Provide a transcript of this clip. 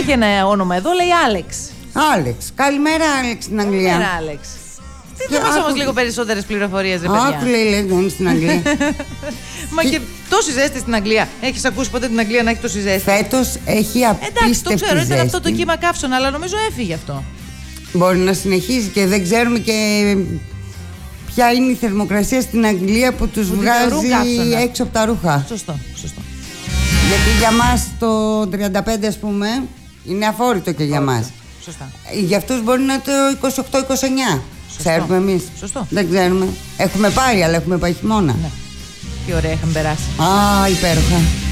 Έχει ένα όνομα εδώ, λέει Άλεξ. Άλεξ. Καλημέρα, Άλεξ, στην Αγγλία. Καλημέρα, Άλεξ. Τι θα μας όμως λίγο περισσότερες πληροφορίες, ρε παιδιά. Άκου, λέει, δεν είναι στην Αγγλία. Μα και τόση ζέστη στην Αγγλία. Έχεις ακούσει ποτέ την Αγγλία να έχει τόση ζέστη? Φέτος έχει απίστευτη Εντάξει, το ξέρω, ζέστη. ήταν αυτό το κύμα καύσωνα, αλλά νομίζω έφυγε αυτό. Μπορεί να συνεχίζει και δεν ξέρουμε και ποια είναι η θερμοκρασία στην Αγγλία που τους βγάζει έξω από τα ρούχα. Σωστό. Γιατί για μας το 35, ας πούμε, είναι αφόρητο και για μας. Σωστά. Για αυτούς μπορεί να είναι το 28-29. Ξέρουμε εμείς. Σωστό. Δεν ξέρουμε. Έχουμε πάρει, αλλά έχουμε πάει χειμώνα. Ναι. Τι ωραία είχαμε περάσει. Α, υπέροχα.